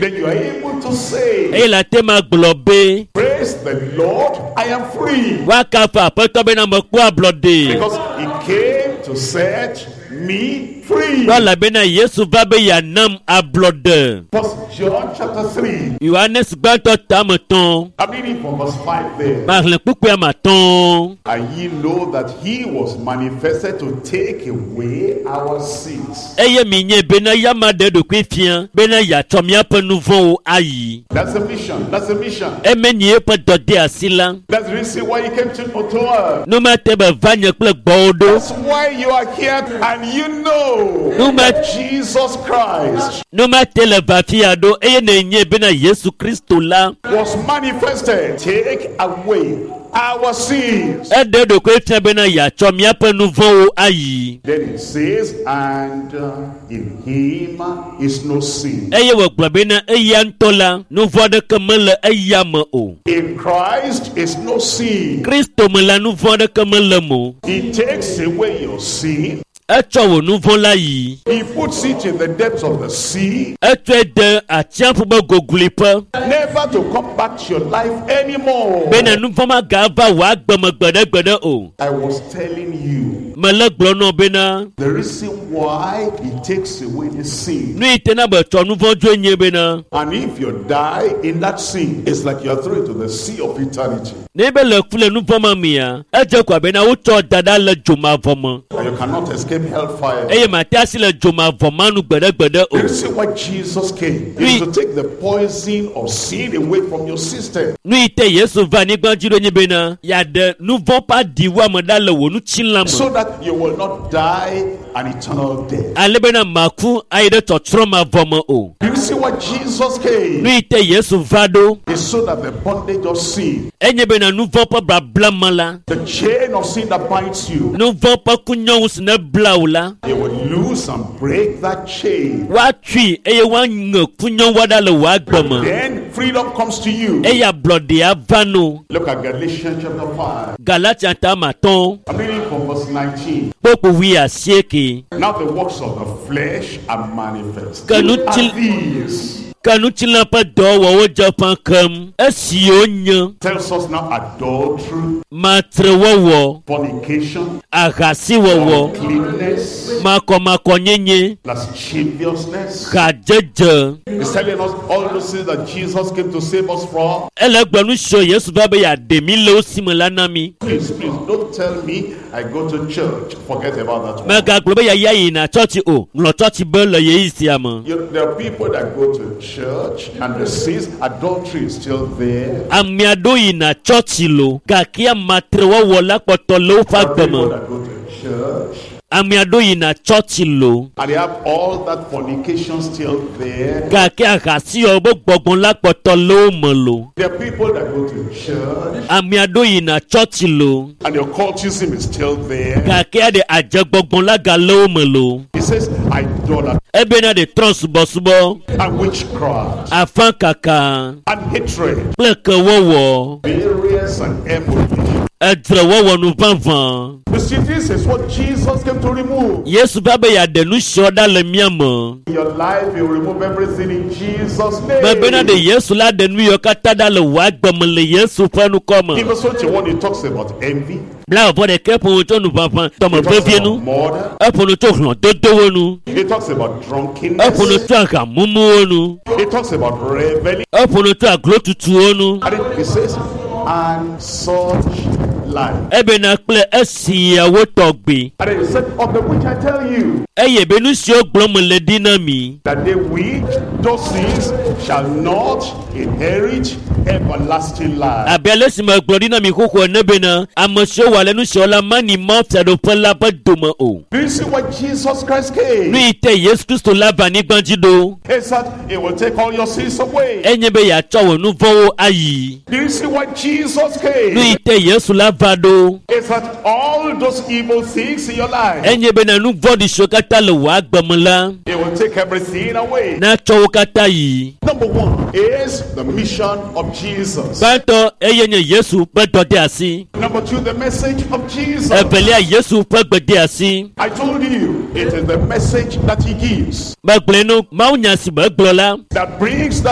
then you are able to say, eye la tema globe praise the Lord, I am free. wakafa apeto bena mokpo ablode Because he came to set me free. wala bena Yesu va be ya nam ablode. First John chapter 3. Yohanes gbanto tamaton I'm reading from verse 5 there. marle pupu amaton. And ye know that he was manifested to take away our sins. Eye minye bena yamade do kwifia bena ya tomia pe nouveau ayi. That's the mission. That's the mission. Emenye pe dode asila. That's the reason why he came to earth. No mate be vanye kple gbodo. That's why you are here and you know No that matter Jesus Christ no mate le vafia do eye ne nye bena Yesu Kristo la. was manifested. Take away our sins. Ede do kwifia bena ya tomia pe nouveau ayi. Then it says, and in him is no sin. Eye wo gba bena eye ntola nouveau de kemele eye ma o. In Christ is no sin. Kristo me la nouveau de kemele mo. He takes away your sin. Echo wo nouveau la yi. He puts it in the depths of the sea, Echo de atiafu be gogulipe. never to come back to your life anymore. Bena nouveau ma gava wa gbeme gbede o. I was telling you Mele gblɔ no bena the reason why he takes away the sin. nu ite na be tsɔ nouveau dzo nye bena And if you die in that sin, it's like you're thrown into the sea of eternity. ne be le ku le nouveau ma mia edze kwa bena wotsɔ dada le dzomavɔ me And you cannot escape hellfire. eye mate asi le dzomavɔ ma nu gbede o. The reason why Jesus came is to take the poison of sin away from your system. Nu ite Yesu va anyigba dzi ɖo nye bena yaɖe nouveau ƒe aɖiwo ame ɖa le wò nutsilã So me that you will not die an eternal death. ale bena maku ayi ɖe tsɔtsrɔ̃ mavɔ me o. The reason why Jesus Nu came ite Yesu va ɖo is so that the bondage of sin, enye bena nouveau ƒe babla me la the chain of sin that binds you, nouveau ƒe kunyɔnu si ne bla o la you will loose and break that chain. woatui eye woaŋe kunyɔnua ɖa le wò agbe me. Then freedom comes to you. eye ablɔɖea va no. Look at Galatians chapter 5. Galatia ta matɔn I'm reading from verse 19. kpokpo wi asieke. Now the works of the flesh are manifest. Can you Are tell- these? Ke nutsilã ƒe dɔwɔwɔ dze ƒã kem esiwo nye Tells us now adultery, matrewɔwɔ, fornication, ahasiwɔwɔ, uncleanness, makɔmakɔnyenye, lasciviousness. hadzedze. He's telling us all those things that Jesus came to save us from. Ele gblɔ nu sio Yesu va be yeaɖe mi le wo si me la na mi. Please, don't tell me I go to church. Forget about that one. Megagblɔ be yaya yina tsɔtsi o. Ŋlɔ tsɔtsi be le yeyi sia me. There are people that go to church and the sins, adultery is still there. Ame aɖewo yina tsɔtsi lo gake matrewɔwɔ la kpɔtɔ le woƒe There are agbe people me. that go to church Ame aɖewo yina tsɔtsi lo and they have all that fornication still there. gake ahasiwɔ be gbɔgbɔ la kpɔtɔ le wo me lo. There are people that go to church Ame aɖewo yina tsɔtsi lo and the occultism is still there. gake aɖe adzegbɔgbɔ la ga le wo me lo. He says idolatry Ebena de trɔ subɔsubɔ, and witchcraft afã kaka and hatred, kple kewɔwɔ, variance and emulation. edzrewɔwɔ nu ʋaʋã. You see, this is what Jesus came to remove. Yesu va be yeaɖe nu sio ɖa le mía me. In your life, you remove everything in Jesus' name. Mebena de Yesu la ɖe nu yiwo katã ɖa le wò agbe me le Yesu ƒe nukɔ me. In verse 21, he talks about envy, Bla vɔ ɖeke ƒo nu tso nu ʋaʋã he tɔme talks vevie about nu. murder, Eƒo nu tso hlɔ̃dodowo nu. he talks about Eƒo nu drunkenness, tso ahamumuwo nu. he talks about reveling, Eƒo nu tso aglotutuwo nu. and then he says, and such like. Ebena kple esiawo tɔgbe. And then he said, of the which I tell you, Eye be nu siwo gblɔm mele ɖi na mi. that they which do sins shall not inherit everlasting life. Abe ale si megblɔ ɖi na mi xoxo ene bena ame siwo wɔ le nu siwo la mani mɔfiaɖoƒe la ƒe dome o. Do you see why Jesus Christ Nu came? yi te Yesu Kristo la va anyigba dzi ɖo. He said, he will take all your sins away. Enye be yeatsɔ wò nu vɔ̃wo ayi. Do you see why Jesus Nu yi came? te Yesu la va ɖo. He said, all those evil things in your life, Enye bena nu vɔ̃ɖi siwo katã le wò agbe me la he will take everything away. natsɔ wo katã yi. Number one is the mission of Jesus. Gbãtɔ eye nye Yesu ƒe dɔde asi. Number two, the message of Jesus. Evelia Yesu ƒe gbede asi. I told you, it is the message that he gives Megblɔe no Mawunya si megblɔ la. that brings